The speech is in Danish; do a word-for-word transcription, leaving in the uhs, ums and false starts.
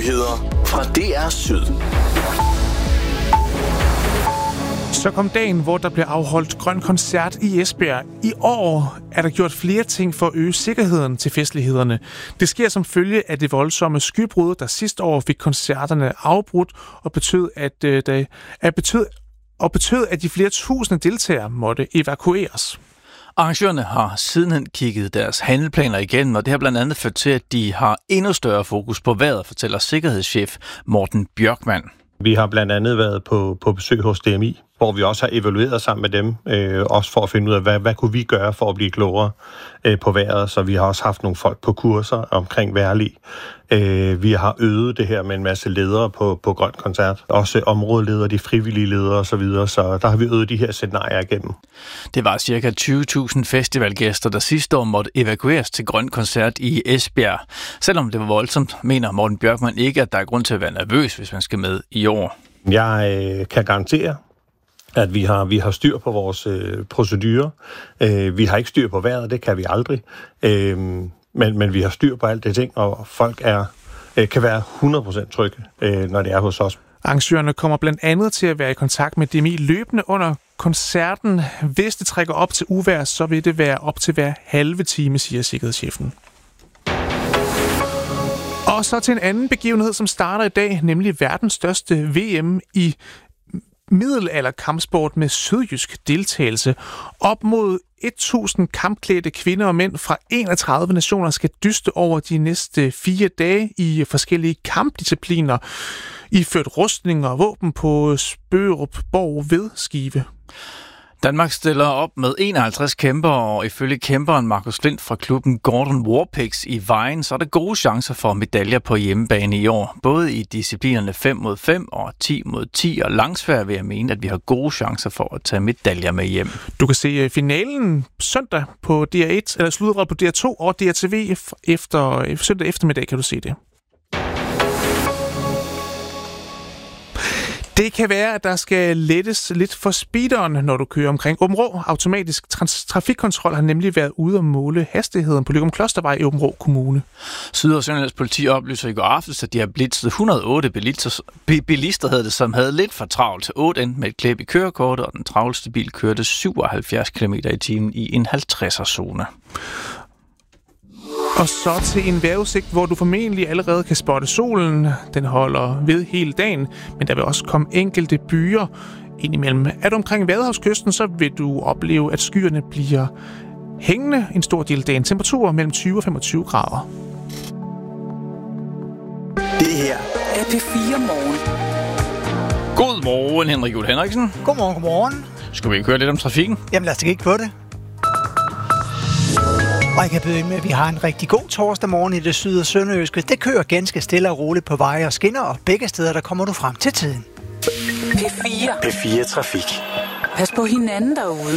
Nyheder fra D R Syd. Så kom dagen, hvor der blev afholdt grøn koncert i Esbjerg. I år er der gjort flere ting for at øge sikkerheden til festlighederne. Det sker som følge af det voldsomme skybrud, der sidste år fik koncerterne afbrudt og betød, at, øh, der, at, betød, og betød, at de flere tusinde deltagere måtte evakueres. Arrangørerne har sidenhen kigget deres handleplaner igennem, og det har blandt andet ført til, at de har endnu større fokus på vejret, fortæller sikkerhedschef Morten Bjørkman. Vi har blandt andet været på, på besøg hos D M I, hvor vi også har evalueret sammen med dem, øh, også for at finde ud af, hvad, hvad kunne vi gøre for at blive klogere øh, på vejret. Så vi har også haft nogle folk på kurser omkring vejrlig. Øh, vi har øget det her med en masse ledere på, på Grøn Koncert. Også områdeledere, de frivillige ledere osv., så, så der har vi øget de her scenarier igennem. Det var ca. tyve tusind festivalgæster, der sidste år måtte evakueres til Grøn Koncert i Esbjerg. Selvom det var voldsomt, mener Morten Bjørkman ikke, at der er grund til at være nervøs, hvis man skal med i år. Jeg øh, kan garantere, at vi har, vi har styr på vores øh, procedurer. Øh, vi har ikke styr på vejret, det kan vi aldrig. Øh, men, men vi har styr på alt det ting, og folk er, øh, kan være hundrede procent trygge, øh, når det er hos os. Arrangørerne kommer blandt andet til at være i kontakt med D M I løbende under koncerten. Hvis det trækker op til uvejr, så vil det være op til hver halve time, siger sikkerhedschefen. Og så til en anden begivenhed, som starter i dag, nemlig verdens største V M i middelalderkampsport med sydjysk deltagelse. Op mod tusind kampklædte kvinder og mænd fra enogtredive nationer skal dyste over de næste fire dage i forskellige kampdiscipliner, iført rustninger og våben på Spørup Borg ved Skive. Danmark stiller op med enoghalvtreds kæmpere, og ifølge kæmperen Markus Flint fra klubben Gordon Warpix i Vejen, så er der gode chancer for medaljer på hjemmebane i år. Både i disciplinerne fem mod fem og ti mod ti, og langsvær vil jeg mene, at vi har gode chancer for at tage medaljer med hjem. Du kan se finalen søndag på D R et, eller sluttet på D R to og D R T V efter, søndag eftermiddag, kan du se det. Det kan være, at der skal lettes lidt for speederen, når du kører omkring Aabenraa. Automatisk trans- trafikkontrol har nemlig været ude at måle hastigheden på Løgum Klostervej i Aabenraa Kommune. Syd- og Sønderjyllands politi oplyser i går aftes, at de har blitzet et hundrede og otte bilister, bilister havde det, som havde lidt for travlt. otte endte med et klip i kørekortet, og den travleste bil kørte syvoghalvfjerds kilometer i timen i en halvtredser-zone. Og så til en vejrudsigt, hvor du formentlig allerede kan spotte solen. Den holder ved hele dagen, men der vil også komme enkelte byer indimellem. Er du omkring Vadehavskysten, så vil du opleve, at skyerne bliver hængende en stor del af dagen. Temperaturer mellem tyve og femogtyve grader. Det her er P fire Morgen. Godmorgen, Henrik Juhl Henriksen. Godmorgen, godmorgen. Skal vi ikke høre lidt om trafikken? Jamen lad os ikke på det. Og jeg kan byde med, at vi har en rigtig god torsdag morgen i det syd- og sønderjyske. Det kører ganske stille og roligt på veje og skinner, og begge steder der kommer du frem til tiden. P fire. P fire Trafik. Pas på hinanden derude.